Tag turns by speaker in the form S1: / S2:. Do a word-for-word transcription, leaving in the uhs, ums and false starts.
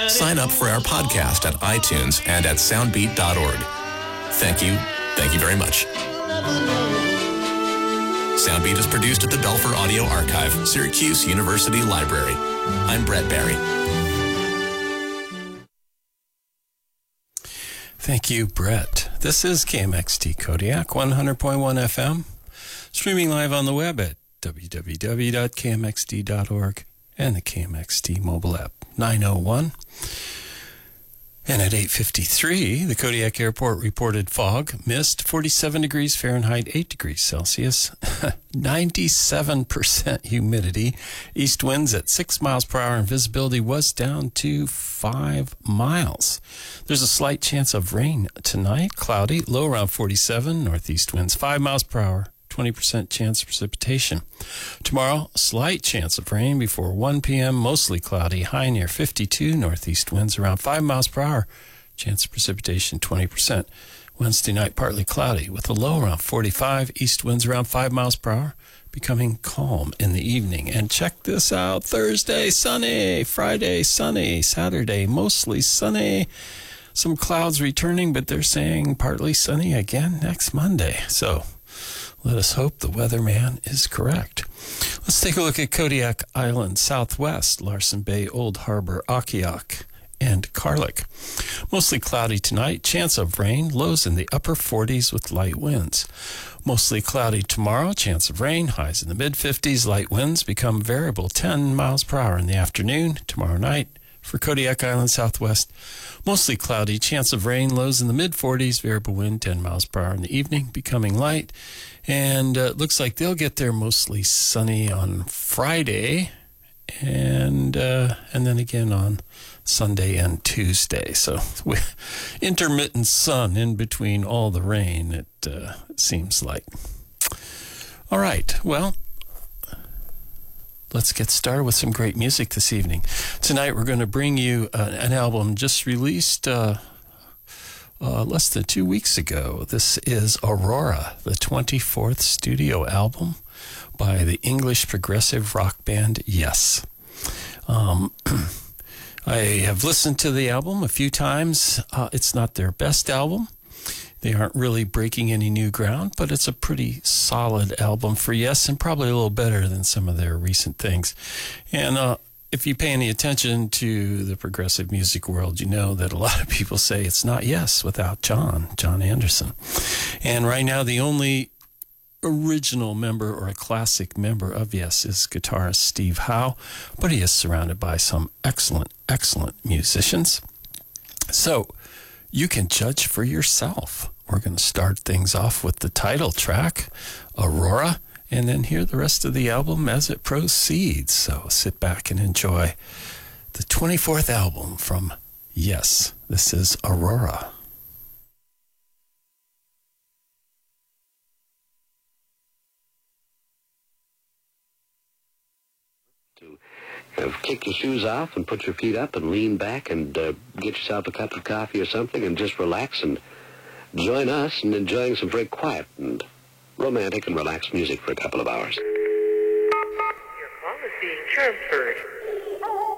S1: Sign up for our podcast at iTunes and at soundbeat dot org. Thank you. Thank you very much. Soundbeat is produced at the Belfer Audio Archive, Syracuse University Library. I'm Brett Barry.
S2: Thank you, Brett. This is K M X T Kodiak, one hundred point one F M, streaming live on the web at w w w dot k m x t dot org and the K M X T mobile app, nine oh one. And at eight fifty-three, the Kodiak Airport reported fog, mist, forty-seven degrees Fahrenheit, eight degrees Celsius, ninety-seven percent humidity, east winds at six miles per hour, and visibility was down to five miles. There's a slight chance of rain tonight, cloudy, low around forty-seven, northeast winds five miles per hour, twenty percent chance of precipitation. Tomorrow, slight chance of rain before one p.m., mostly cloudy, high near fifty-two, northeast winds around five miles per hour, chance of precipitation twenty percent. Wednesday night, partly cloudy, with a low around forty-five, east winds around five miles per hour, becoming calm in the evening. And check this out, Thursday, sunny, Friday, sunny, Saturday, mostly sunny. Some clouds returning, but they're saying partly sunny again next Monday. So let us hope the weatherman is correct. Let's take a look at Kodiak Island, Southwest, Larsen Bay, Old Harbor, Akiak, and Karlik. Mostly cloudy tonight, chance of rain, lows in the upper forties with light winds. Mostly cloudy tomorrow, chance of rain, highs in the mid-fifties, light winds become variable ten miles per hour in the afternoon. Tomorrow night, for Kodiak Island, Southwest, mostly cloudy, chance of rain, lows in the mid-forties, variable wind ten miles per hour in the evening, becoming light. And it uh, looks like they'll get there mostly sunny on Friday, and uh, and then again on Sunday and Tuesday. So we, intermittent sun in between all the rain, it uh, seems like. All right, well, let's get started with some great music this evening. Tonight we're going to bring you uh, an album just released uh, uh, less than two weeks ago. This is Aurora, the twenty-fourth studio album by the English progressive rock band Yes. Um, I have listened to the album a few times. Uh, it's not their best album. They aren't really breaking any new ground, but it's a pretty solid album for Yes, and probably a little better than some of their recent things. And uh, if you pay any attention to the progressive music world, you know that a lot of people say it's not Yes without John, John Anderson. And right now, the only original member or a classic member of Yes is guitarist Steve Howe, but he is surrounded by some excellent, excellent musicians. So you can judge for yourself. We're going to start things off with the title track, Aurora, and then hear the rest of the album as it proceeds. So sit back and enjoy the twenty-fourth album from Yes. This is Aurora.
S3: Uh, kick your shoes off and put your feet up and lean back and uh, get yourself a cup of coffee or something and just relax and join us in enjoying some very quiet and romantic and relaxed music for a couple of hours.
S4: Your call is being transferred.